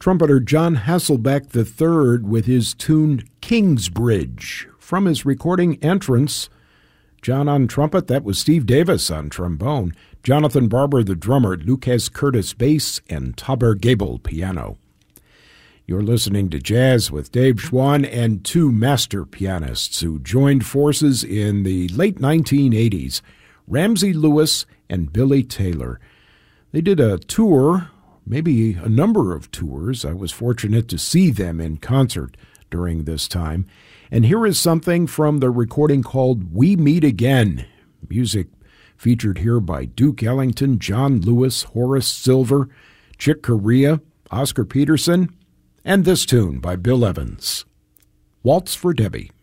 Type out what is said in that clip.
Trumpeter John Hasselbeck III with his tune Kingsbridge. From his recording Entrance, John on trumpet, that was Steve Davis on trombone, Jonathan Barber the drummer, Lucas Curtis bass, and Taber Gabel piano. You're listening to Jazz with Dave Schwann and two master pianists who joined forces in the late 1980s, Ramsey Lewis and Billy Taylor. They did a tour, maybe a number of tours. I was fortunate to see them in concert during this time. And here is something from the recording called We Meet Again. Music featured here by Duke Ellington, John Lewis, Horace Silver, Chick Corea, Oscar Peterson, and this tune by Bill Evans, Waltz for Debbie.